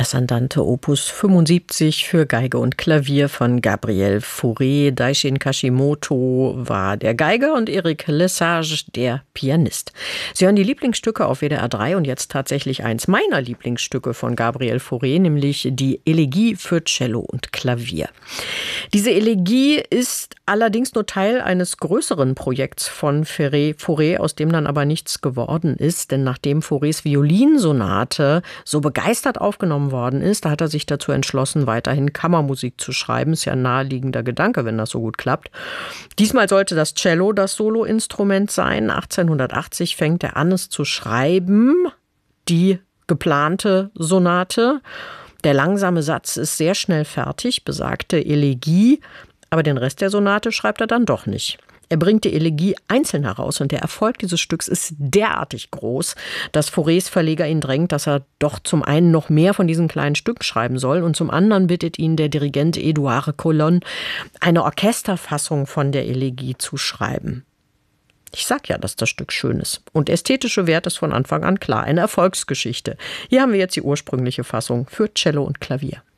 Das Andante Opus 75 für Geige und Klavier von Gabriel Fauré. Daishin Kashimoto war der Geiger und Eric Lesage der Pianist. Sie hören die Lieblingsstücke auf WDR 3 und jetzt tatsächlich eins meiner Lieblingsstücke von Gabriel Fauré, nämlich die Elegie für Cello und Klavier. Diese Elegie ist allerdings nur Teil eines größeren Projekts von Fauré, aus dem dann aber nichts geworden ist. Denn nachdem Faurés Violinsonate so begeistert aufgenommen worden ist, da hat er sich dazu entschlossen, weiterhin Kammermusik zu schreiben. Ist ja ein naheliegender Gedanke, wenn das so gut klappt. Diesmal sollte das Cello das Soloinstrument sein. 1880 fängt er an, es zu schreiben, die geplante Sonate. Der langsame Satz ist sehr schnell fertig, besagte Elegie, aber den Rest der Sonate schreibt er dann doch nicht. Er bringt die Elegie einzeln heraus und der Erfolg dieses Stücks ist derartig groß, dass Faurés Verleger ihn drängt, dass er doch zum einen noch mehr von diesen kleinen Stücken schreiben soll und zum anderen bittet ihn der Dirigent Édouard Collonne, eine Orchesterfassung von der Elegie zu schreiben. Ich sag ja, dass das Stück schön ist. Und ästhetische Wert ist von Anfang an klar, eine Erfolgsgeschichte. Hier haben wir jetzt die ursprüngliche Fassung für Cello und Klavier.